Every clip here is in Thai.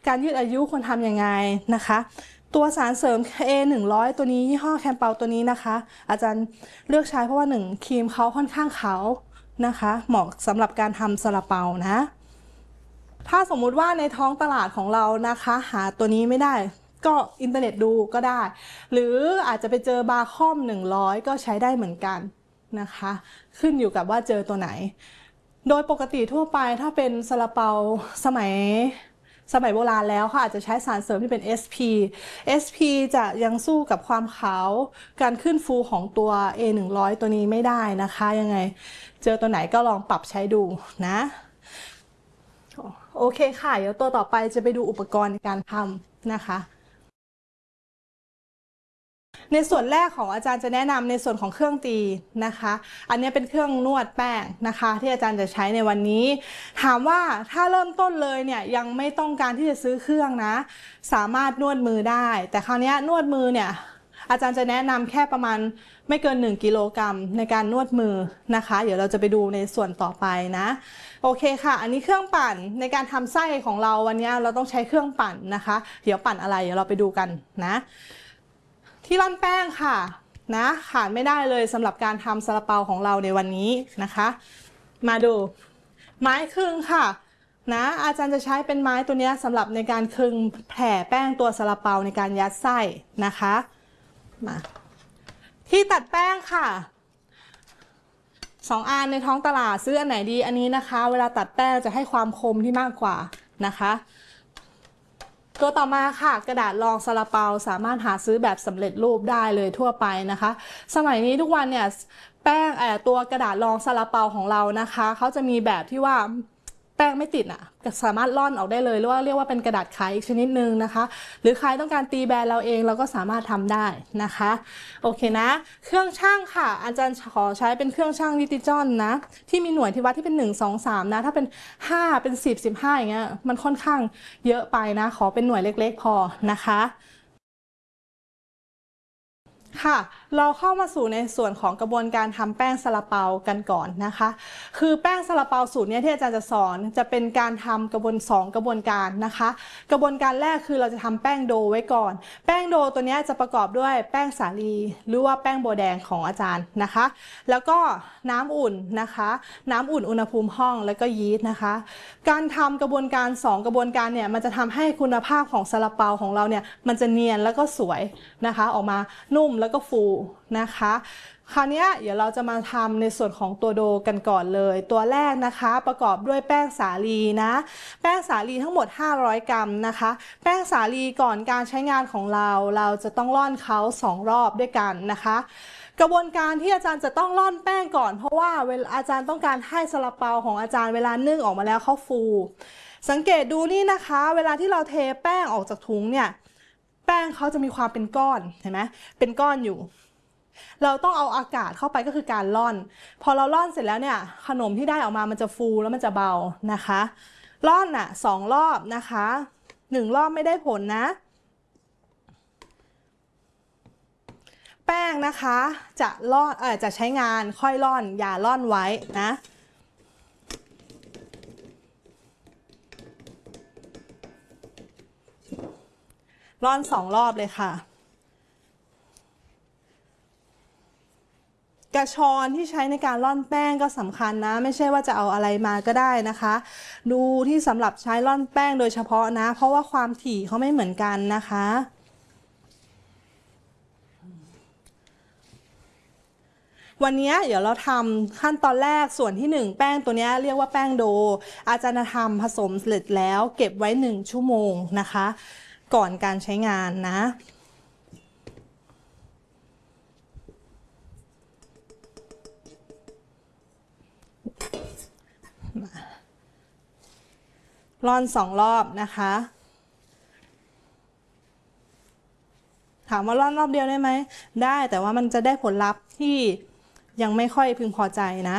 การยืดอายุควรทำยังไงนะคะตัวสารเสริม A100 ตัวนี้ยี่ห้อแคมเปาตัวนี้นะคะอาจารย์เลือกใช้เพราะว่า1ครีมเขาค่อนข้างขาวนะคะเหมาะสำหรับการทำซาลาเปานะถ้าสมมุติว่าในท้องตลาดของเรานะคะหาตัวนี้ไม่ได้ก็อินเทอร์เน็ตดูก็ได้หรืออาจจะไปเจอบาร์คอม100ก็ใช้ได้เหมือนกันนะคะขึ้นอยู่กับว่าเจอตัวไหนโดยปกติทั่วไปถ้าเป็นซาลาเปาสมัยโบราณแล้วเขาอาจจะใช้สารเสริมที่เป็น SP จะยังสู้กับความขาวการขึ้นฟูของตัว A100 ตัวนี้ไม่ได้นะคะยังไงเจอตัวไหนก็ลองปรับใช้ดูนะโอเคค่ะเดี๋ยวตัวต่อไปจะไปดูอุปกรณ์ในการทำนะคะในส่วนแรกของอาจารย์จะแนะนำในส่วนของเครื่องตีนะคะอันนี้เป็นเครื่องนวดแป้งนะคะที่อาจารย์จะใช้ในวันนี้ถามว่าถ้าเริ่มต้นเลยเนี่ยยังไม่ต้องการที่จะซื้อเครื่องนะสามารถนวดมือได้แต่คราวนี้นวดมือเนี่ยอาจารย์จะแนะนำแค่ประมาณไม่เกิน1กิโลกรัมในการนวดมือนะคะเดี๋ยวเราจะไปดูในส่วนต่อไปนะโอเคค่ะอันนี้เครื่องปั่นในการทำไส้ของเราวันนี้เราต้องใช้เครื่องปั่นนะคะเดี๋ยวปั่นอะไรเดี๋ยวเราไปดูกันนะที่ร่อนแป้งค่ะนะขาดไม่ได้เลยสำหรับการทำซาลาเปาของเราในวันนี้นะคะมาดูไม้คลึงค่ะนะอาจารย์จะใช้เป็นไม้ตัวนี้สำหรับในการคลึงแผ่แป้งตัวซาลาเปาในการยัดไส้นะคะมาที่ตัดแป้งค่ะ2 อันในท้องตลาดซื้ออันไหนดีอันนี้นะคะเวลาตัดแป้งจะให้ความคมที่มากกว่านะคะตัวต่อมาค่ะกระดาษรองซาลาเปาสามารถหาซื้อแบบสำเร็จรูปได้เลยทั่วไปนะคะสมัยนี้ทุกวันเนี่ยแป้งตัวกระดาษรองซาลาเปาของเรานะคะเขาจะมีแบบที่ว่าแป้งไม่ติดอ่ะสามารถล่อนออกได้เลยหรือว่าเรียกว่าเป็นกระดาษไขอีกชนิดนึงนะคะหรือใครต้องการตีแบรนด์เราเองเราก็สามารถทำได้นะคะโอเคนะเครื่องชั่งค่ะอาจารย์ขอใช้เป็นเครื่องชั่งดิจิตอลนะที่มีหน่วยที่วัดที่เป็น1 2 3นะถ้าเป็น5เป็น10 15อย่างเงี้ยมันค่อนข้างเยอะไปนะขอเป็นหน่วยเล็กๆพอนะคะค่ะเราเข้ามาสู่ในส่วนของกระบวนการทำแป้งซาลาเปากันก่อนนะคะคือแป้งซาลาเปาสูตรนี้ที่อาจารย์จะสอนจะเป็นการทำกระบวนการนะคะกระบวนการแรกคือเราจะทำแป้งโดไว้ก่อนแป้งโดตัวนี้จะประกอบด้วยแป้งสาลีหรือว่าแป้งโบแดงของอาจารย์นะคะแล้วก็น้ำอุ่นนะคะน้ำอุ่นอุณหภูมิห้องแล้วก็ยีสต์นะคะการทำกระบวนการ2กระบวนการเนี่ยมันจะทำให้คุณภาพของซาลาเปาของเราเนี่ยมันจะเนียนแล้วก็สวยนะคะออกมานุ่มแล้วก็ฟูนะคะคราวนี้เดี๋ยวเราจะมาทำในส่วนของตัวโดกันก่อนเลยตัวแรกนะคะประกอบด้วยแป้งสาลีนะแป้งสาลีทั้งหมด500 กรัมนะคะแป้งสาลีก่อนการใช้งานของเราจะต้องร่อนเขา2 รอบด้วยกันนะคะกระบวนการที่อาจารย์จะต้องร่อนแป้งก่อนเพราะว่าเวลาอาจารย์ต้องการให้ซาลาเปาของอาจารย์เวลานึ่งออกมาแล้วเขาฟูสังเกตดูนี่นะคะเวลาที่เราเทแป้งออกจากถุงเนี่ยแป้งเขาจะมีความเป็นก้อนเห็นไหมเป็นก้อนอยู่เราต้องเอาอากาศเข้าไปก็คือการร่อนพอเราร่อนเสร็จแล้วเนี่ยขนมที่ได้ออกมามันจะฟูแล้วมันจะเบานะคะร่อน2 รอบนะคะ1 รอบไม่ได้ผลนะแป้งนะคะจะร่อนจะใช้งานค่อยร่อนอย่าร่อนไว้นะร่อน2 รอบเลยค่ะกระชอนที่ใช้ในการร่อนแป้งก็สำคัญนะไม่ใช่ว่าจะเอาอะไรมาก็ได้นะคะดูที่สำหรับใช้ร่อนแป้งโดยเฉพาะนะเพราะว่าความถี่เขาไม่เหมือนกันนะคะวันนี้เดี๋ยวเราทำขั้นตอนแรกส่วนที่1แป้งตัวนี้เรียกว่าแป้งโดอาจารย์ทำผสมเสร็จแล้วเก็บไว้1 ชั่วโมงนะคะก่อนการใช้งานนะร่อน2 รอบนะคะถามว่าร่อนรอบเดียวได้ไหมได้แต่ว่ามันจะได้ผลลัพธ์ที่ยังไม่ค่อยพึงพอใจนะ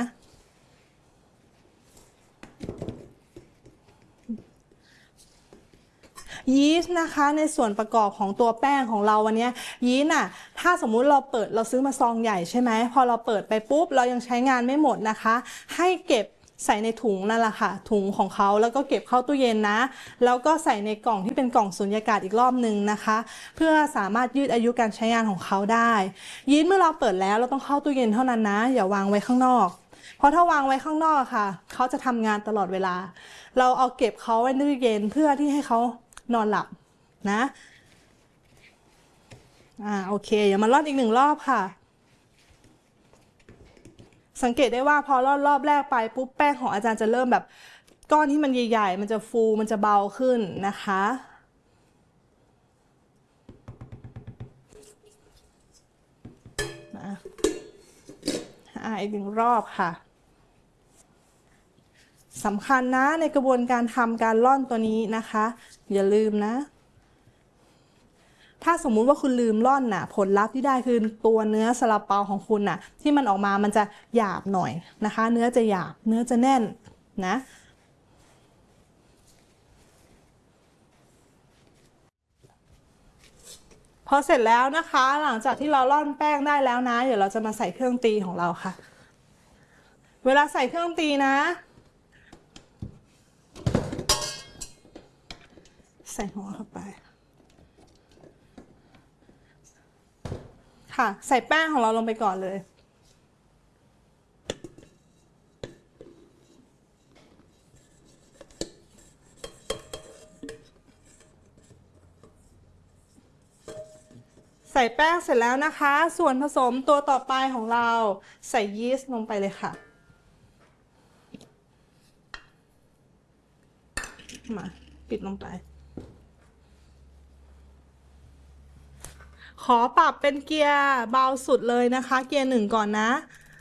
ยีสต์นะคะในส่วนประกอบของตัวแป้งของเราวันนี้ยีสต์ถ้าสมมุติเราซื้อมาซองใหญ่ใช่ไหมพอเราเปิดไปปุ๊บเรายังใช้งานไม่หมดนะคะให้เก็บใส่ในถุงนั่นแหละค่ะถุงของเขาแล้วก็เก็บเข้าตู้เย็นนะแล้วก็ใส่ในกล่องที่เป็นกล่องสุญญากาศอีกรอบหนึ่งนะคะเพื่อสามารถยืดอายุการใช้งานของเขาได้ยีสต์เมื่อเราเปิดแล้วเราต้องเข้าตู้เย็นเท่านั้นนะอย่าวางไว้ข้างนอกเพราะถ้าวางไว้ข้างนอกค่ะเขาจะทำงานตลอดเวลาเราเอาเก็บเขาไว้ในตู้เย็นเพื่อที่ให้เขานอนหลับนะโอเคอย่ามาร่อนอีก1 รอบค่ะสังเกตได้ว่าพอรอบแรกไปปุ๊บแป้งของอาจารย์จะเริ่มแบบก้อนที่มันใหญ่ๆมันจะฟูมันจะเบาขึ้นนะคะอีก1 รอบค่ะสำคัญนะในกระบวนการทำการร่อนตัวนี้นะคะอย่าลืมนะถ้าสมมุติว่าคุณลืมร่อนน่ะผลลัพธ์ที่ได้คือตัวเนื้อซาลาเปาของคุณน่ะที่มันออกมามันจะหยาบหน่อยนะคะเนื้อจะหยาบเนื้อจะแน่นนะพอเสร็จแล้วนะคะหลังจากที่เราร่อนแป้งได้แล้วนะเดี๋ยวเราจะมาใส่เครื่องตีของเราค่ะเวลาใส่เครื่องตีนะใส่หัวเข้าไปค่ะใส่แป้งของเราลงไปก่อนเลยใส่แป้งเสร็จแล้วนะคะส่วนผสมตัวต่อไปของเราใส่ยีสต์ลงไปเลยค่ะมาปิดลงไปขอปรับเป็นเกียร์เบาสุดเลยนะคะเกียร์1ก่อนนะ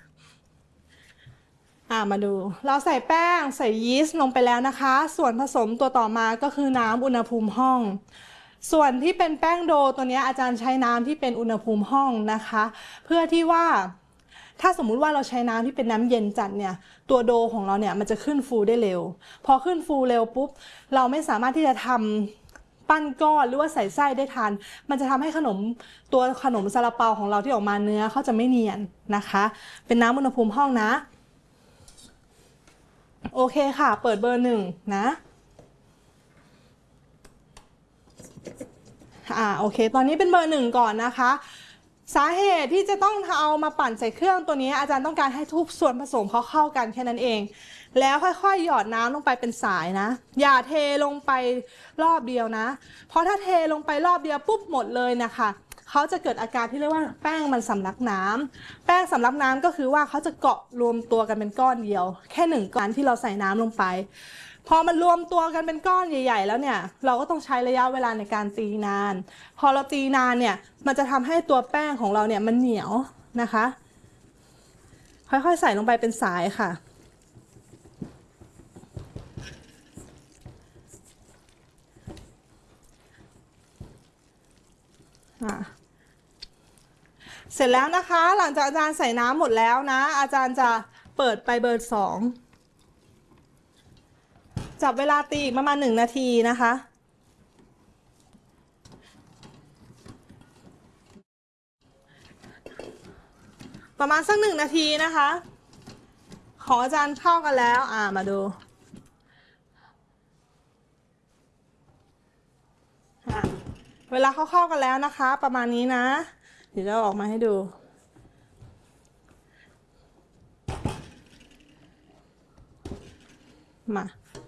มาดูเราใส่แป้งใส่ยีสต์ลงไปแล้วนะคะส่วนผสมตัวต่อมาก็คือน้ำอุณหภูมิห้องส่วนที่เป็นแป้งโดตัวนี้อาจารย์ใช้น้ำที่เป็นอุณหภูมิห้องนะคะเพื่อที่ว่าถ้าสมมุติว่าเราใช้น้ำที่เป็นน้ำเย็นจัดเนี่ยตัวโดของเราเนี่ยมันจะขึ้นฟูได้เร็วพอขึ้นฟูเร็วปุ๊บเราไม่สามารถที่จะทำปั้นก้อนหรือว่าใส่ไส้ได้ทันมันจะทำให้ตัวขนมซาลาเปาของเราที่ออกมาเนื้อเขาจะไม่เนียนนะคะเป็นน้ำอุณหภูมิห้องนะโอเคค่ะเปิดเบอร์1นะโอเคตอนนี้เป็นเบอร์1ก่อนนะคะสาเหตุที่จะต้องเอามาปั่นใส่เครื่องตัวนี้อาจารย์ต้องการให้ทุกส่วนผสมเขาเข้ากันแค่นั้นเองแล้วค่อยๆหยอดน้ำลงไปเป็นสายนะอย่าเทลงไปรอบเดียวนะเพราะถ้าเทลงไปรอบเดียวปุ๊บหมดเลยนะคะเขาจะเกิดอาการที่เรียกว่าแป้งมันสำลักน้ำแป้งสำลักน้ำก็คือว่าเขาจะเกาะรวมตัวกันเป็นก้อนเดียวแค่1 ก้อนที่เราใส่น้ำลงไปพอมันรวมตัวกันเป็นก้อนใหญ่ๆแล้วเนี่ยเราก็ต้องใช้ระยะเวลาในการตีนานพอเราตีนานเนี่ยมันจะทำให้ตัวแป้งของเราเนี่ยมันเหนียวนะคะค่อยๆใส่ลงไปเป็นสายค่ะเสร็จแล้วนะคะหลังจากอาจารย์ใส่น้ำหมดแล้วนะอาจารย์จะเปิดไปเบอร์2จับเวลาตีอีกประมาณ1 นาทีนะคะประมาณสัก1 นาทีนะคะของอาจารย์เข้ากันแล้วมาดูเวลาเข้ากันแล้วนะคะประมาณนี้นะเดี๋ยวจะออกมาให้ดูมา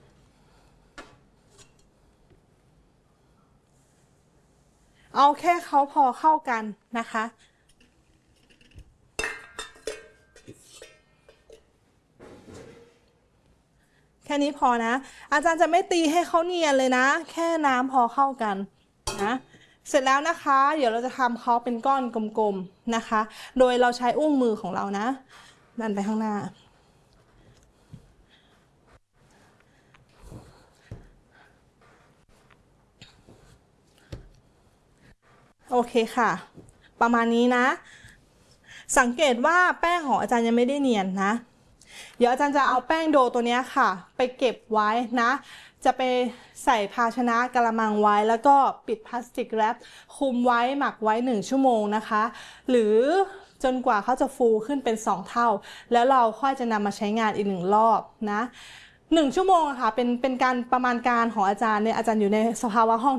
เอาแค่เขาพอเข้ากันนะคะแค่นี้พอนะอาจารย์จะไม่ตีให้เขาเนียนเลยนะแค่น้ำพอเข้ากันนะเสร็จแล้วนะคะเดี๋ยวเราจะทำเขาเป็นก้อนกลมๆนะคะโดยเราใช้อุ้งมือของเรานะดันไปข้างหน้าโอเคค่ะประมาณนี้นะสังเกตว่าแป้งของอาจารย์ยังไม่ได้เนียนนะเดี๋ยวอาจารย์จะเอาแป้งโดตัวนี้ค่ะไปเก็บไว้นะจะไปใส่ภาชนะกระมังไว้แล้วก็ปิดพลาสติกแรปคุมไว้หมักไว้1 ชั่วโมงนะคะหรือจนกว่าเขาจะฟูขึ้นเป็น2 เท่าแล้วเราค่อยจะนำมาใช้งานอีก1 รอบนะ1 ชั่วโมงค่ะเป็นการประมาณการของอาจารย์เนี่ยอาจารย์อยู่ในสภาวะห้อง